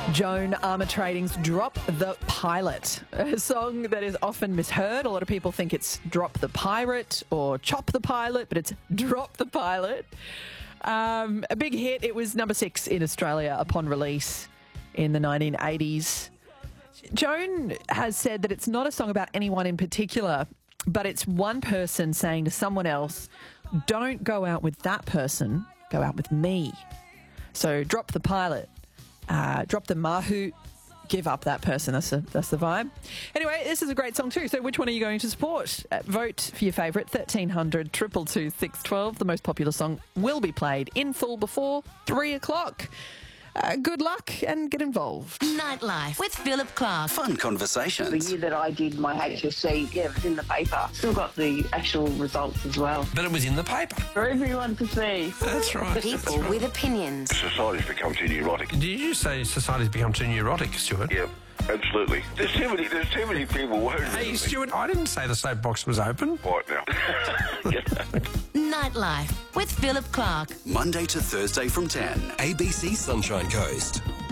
Joan Armatrading's Drop the Pilot, a song that is often misheard. A lot of people think it's Drop the Pirate or Chop the Pilot, but it's Drop the Pilot. A big hit. It was number 6 in Australia upon release in the 1980s. Joan has said that it's not a song about anyone in particular, but it's one person saying to someone else, don't go out with that person, go out with me. So drop the pilot, drop the mahu, give up that person. That's the vibe. Anyway, this is a great song too. So which one are you going to support? Vote for your favourite, 1300 222 612. The most popular song will be played in full before 3 o'clock. Good luck and get involved. Nightlife with Philip Clark. Fun conversations. The year that I did my HSC, it was in the paper. Still got the actual results as well. But it was in the paper. For everyone to see. That's right. People with opinions. Society's become too neurotic. Did you say society's become too neurotic, Stuart? Yeah, absolutely. There's too many people worried. Hey, Stuart, I didn't say the soapbox was open. Right now. Nightlife with Philip Clark. Monday to Thursday from 10. ABC Sunshine Coast.